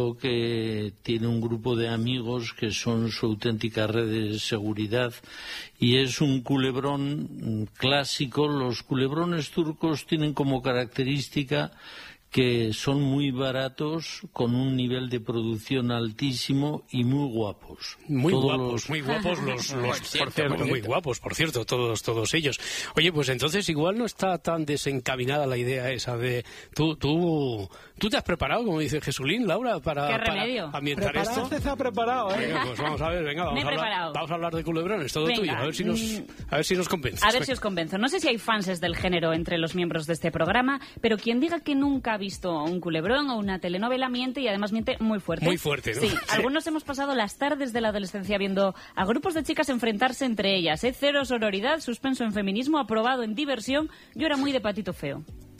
que tiene un grupo de amigos que son su auténtica red de seguridad y es un culebrón clásico. Los culebrones turcos tienen como característica que son muy baratos, con un nivel de producción altísimo y muy guapos. Muy guapos muy guapos, por cierto, todos ellos. Oye, pues entonces igual no está tan desencaminada la idea esa de... Tú te has preparado, como dice Jesulín, Laura, para ambientar esto. Se ha preparado, ¿eh? Venga, pues vamos a ver, vamos a hablar de culebrones, todo tuyo, a ver si nos convences. A ver si os convenzo. No sé si hay fans del género entre los miembros de este programa, pero quien diga que nunca ha visto un culebrón o una telenovela miente, y además miente muy fuerte. Muy fuerte, ¿no? Sí, algunos hemos pasado las tardes de la adolescencia viendo a grupos de chicas enfrentarse entre ellas. Cero sororidad, suspenso en feminismo, aprobado en diversión. Yo era muy de Patito Feo.